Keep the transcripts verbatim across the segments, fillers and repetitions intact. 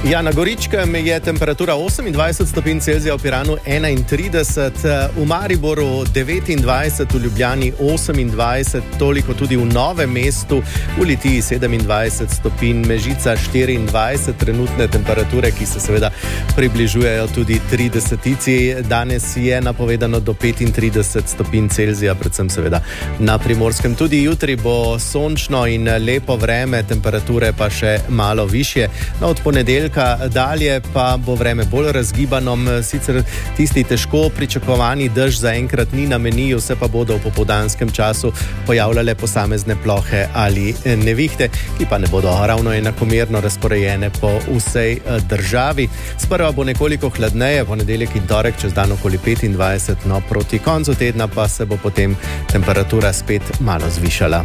Ja, na Goričkem je temperatura osemindvajset stopinj Celzija, v Piranu enaintrideset, v Mariboru devetindvajset, v Ljubljani osemindvajset, toliko tudi v Novem mestu, v Litiji sedemindvajset stopinj, Mežica štiriindvajset, trenutne temperature, ki se seveda približujejo tudi tridesetici. Danes je napovedano do petintrideset stopinj Celzija, predvsem seveda na Primorskem. Tudi jutri bo sončno in lepo vreme, temperature pa še malo višje. No, od ponedeljka dalje pa bo vreme bolj razgibano, sicer tisti težko pričakovani dež zaenkrat ni na meniju, se pa bodo v popoldanskem času pojavljale posamezne plohe ali nevihte, ki pa ne bodo ravno enakomerno razporejene po vsej državi. Sprva bo nekoliko hladneje, ponedeljek in torek čez dan okoli petindvajset, no proti koncu tedna pa se bo potem temperatura spet malo zvišala.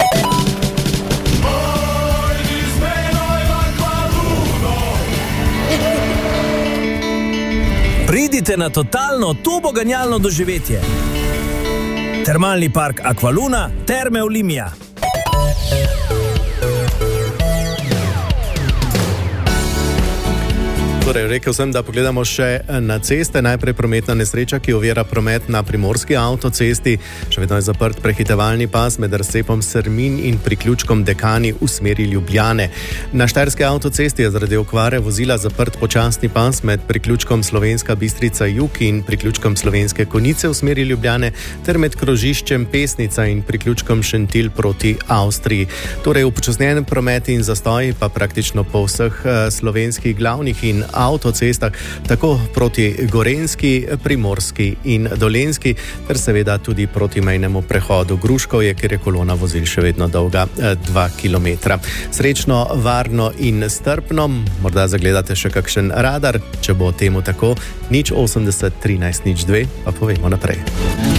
Pridite na totalno turboganjalno doživetje. Termalni park Aqualuna, Terme Olimia. Torej, rekel sem, da pogledamo še na ceste. Najprej prometna nesreča, ki ovira promet na primorski avtocesti. Še vedno je zaprt prehitevalni pas med razcepom Sermin in priključkom Dekani v smeri Ljubljane. Na štajerski avtocesti je zaradi okvare vozila zaprt počasni pas med priključkom Slovenska Bistrica Jug in priključkom Slovenske Konjice v smeri Ljubljane ter med krožiščem Pesnica in priključkom Šentilj proti Avstriji. Torej, upočasnjen promet in zastoji pa praktično po vseh slovenskih glavnih in avtocestah, tako proti Gorenjski, Primorski in Dolenjski, ter seveda tudi proti mejnemu prehodu Gruškovje, kjer je kolona vozil še vedno dolga dva kilometra. Srečno, varno in strpno, morda zagledate še kakšen radar, če bo temu tako, nič osemdeset trinajst nič dve, pa povemo naprej.